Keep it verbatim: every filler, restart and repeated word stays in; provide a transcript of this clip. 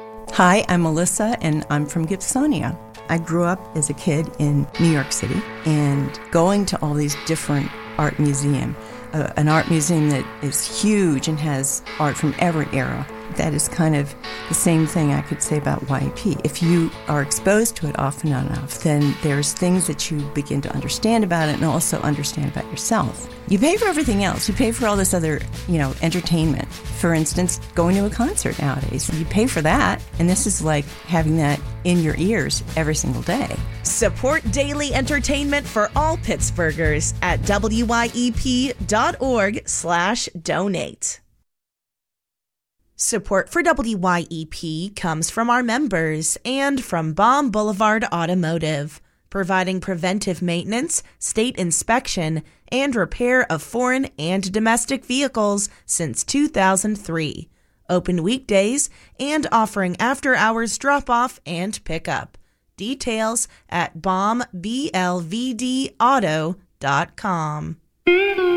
Hi, I'm Melissa, and I'm from Gibsonia. I grew up as a kid in New York City and going to all these different art museums. Uh, an art museum that is huge and has art from every era. That is kind of the same thing I could say about Y A P. If you are exposed to it often enough, then there's things that you begin to understand about it and also understand about yourself. You pay for everything else. You pay for all this other, you know, entertainment. For instance, going to a concert nowadays. You pay for that, and this is like having that in your ears every single day. Support daily entertainment for all Pittsburghers at W Y E P dot org slash donate. Support for W Y E P comes from our members and from Baum Boulevard Automotive, providing preventive maintenance, state inspection, and repair of foreign and domestic vehicles since two thousand three. Open weekdays and offering after-hours drop-off and pickup. Details at baum b l v d auto dot com.